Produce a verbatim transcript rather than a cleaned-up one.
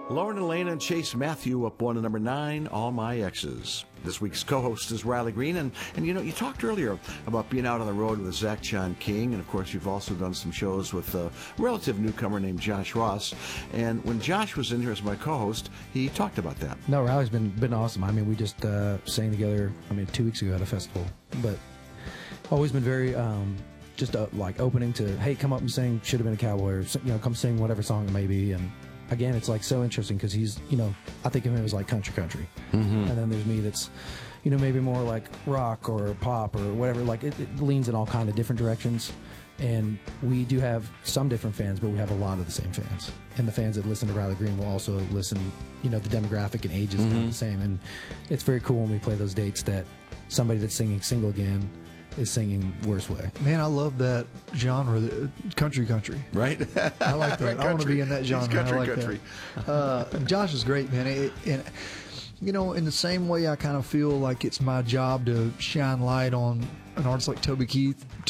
Lauren Elena and Chase Matthew up one to number nine, All My Exes. This week's co-host is Riley Green, and, and you know, you talked earlier about being out on the road with Zach John King, and of course you've also done some shows with a relative newcomer named Josh Ross, and when Josh was in here as my co-host, he talked about that. No, Riley's been been awesome. I mean, we just uh, sang together, I mean, two weeks ago at a festival, but always been very, um, just uh, like opening to, hey, come up and sing Should Have Been a Cowboy, or, you know, come sing whatever song it may be, and again, it's like so interesting because he's, you know, I think of him as like country country. Mm-hmm. And then there's me that's, you know, maybe more like rock or pop or whatever. Like it, it leans in all kind of different directions. And we do have some different fans, but we have a lot of the same fans. And the fans that listen to Riley Green will also listen, you know, the demographic and age is mm-hmm. kind of the same. And it's very cool when we play those dates that somebody that's singing Single Again is singing Worst Way. Man, I love that genre, the country country. Right? I like that. I want to be in that genre. Country I like country. That. Uh, Josh is great, man. It, and, you know, in the same way I kind of feel like it's my job to shine light on an artist like Toby Keith,